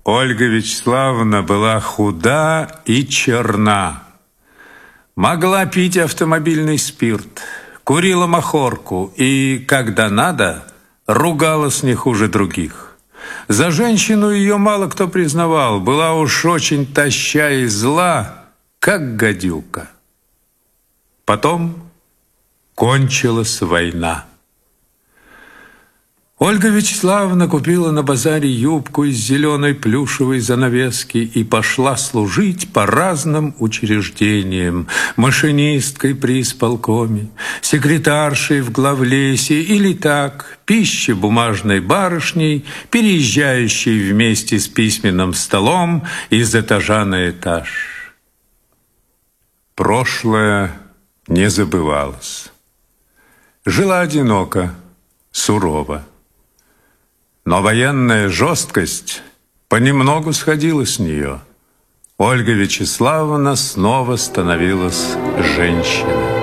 Ольга Вячеславовна была худа и черна. Могла пить автомобильный спирт, курила махорку и, когда надо, ругалась не хуже других. За женщину ее мало кто признавал, была уж очень таща и зла, как гадюка. Потом кончилась война. Ольга Вячеславовна купила на базаре юбку из зеленой плюшевой занавески и пошла служить по разным учреждениям: машинисткой при исполкоме, секретаршей в главлесе или так, пищебумажной барышней, переезжающей вместе с письменным столом из этажа на этаж. Прошлое не забывалось. Жила одиноко, сурово. Но военная жесткость понемногу сходила с нее. Ольга Вячеславовна снова становилась женщиной.